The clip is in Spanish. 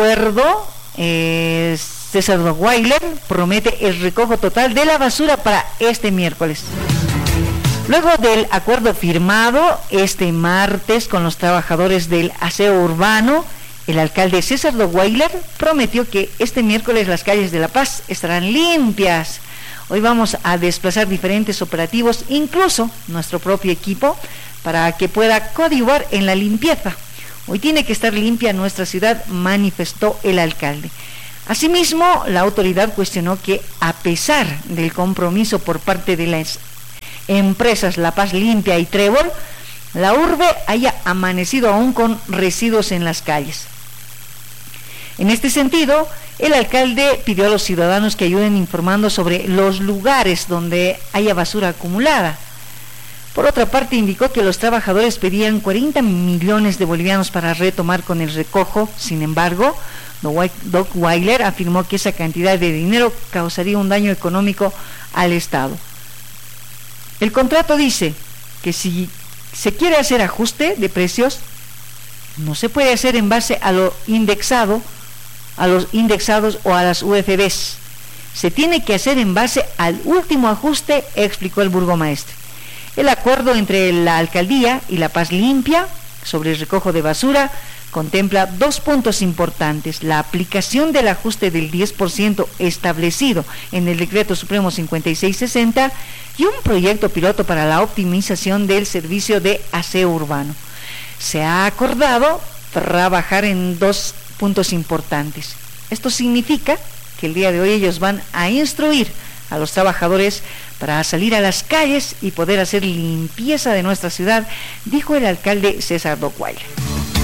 acuerdo, César Rottweiler promete el recojo total de la basura para este miércoles. Luego del acuerdo firmado este martes con los trabajadores del aseo urbano, el alcalde César Rottweiler prometió que este miércoles las calles de La Paz estarán limpias. Hoy vamos a desplazar diferentes operativos, incluso nuestro propio equipo, para que pueda coadyuvar en la limpieza. Hoy tiene que estar limpia nuestra ciudad, manifestó el alcalde. Asimismo, la autoridad cuestionó que, a pesar del compromiso por parte de las empresas La Paz Limpia y Trébol, la urbe haya amanecido aún con residuos en las calles. En este sentido, el alcalde pidió a los ciudadanos que ayuden informando sobre los lugares donde haya basura acumulada. Por otra parte, indicó que los trabajadores pedían 40 millones de bolivianos para retomar con el recojo. Sin embargo, Rottweiler afirmó que esa cantidad de dinero causaría un daño económico al Estado. El contrato dice que si se quiere hacer ajuste de precios, no se puede hacer en base a lo indexado, a los indexados o a las UFBs. Se tiene que hacer en base al último ajuste, explicó el burgomaestre. El acuerdo entre la alcaldía y La Paz Limpia sobre el recojo de basura contempla dos puntos importantes: la aplicación del ajuste del 10% establecido en el Decreto Supremo 5660 y un proyecto piloto para la optimización del servicio de aseo urbano. Se ha acordado trabajar en dos puntos importantes. Esto significa que el día de hoy ellos van a instruir a los trabajadores para salir a las calles y poder hacer limpieza de nuestra ciudad, dijo el alcalde César Rottweiler.